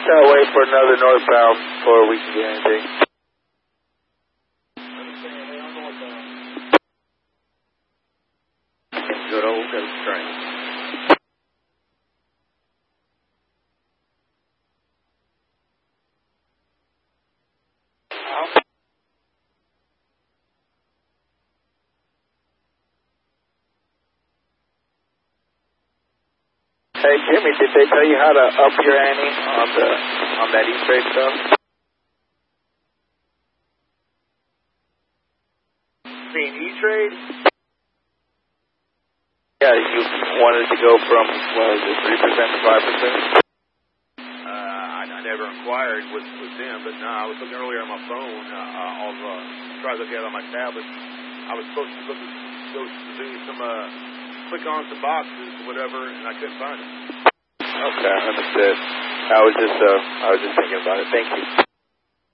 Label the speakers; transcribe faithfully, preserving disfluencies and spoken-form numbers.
Speaker 1: shall wait for another northbound before we can get anything.
Speaker 2: Good old ghost train.
Speaker 1: Hey Jimmy, did they tell you how to up your ante on the on that E-Trade stuff?
Speaker 2: You mean E-Trade?
Speaker 1: Yeah, you wanted to go from, what is it, three percent to five percent?
Speaker 2: Uh, I, I never inquired with, with them, but no, I was looking earlier on my phone. Uh, I'll uh, try to look at it on my tablet. I was supposed to look at, go do some, uh, click on some boxes or whatever, and I couldn't find it.
Speaker 1: Okay, understood. I was just, uh, I was just thinking about it. Thank you.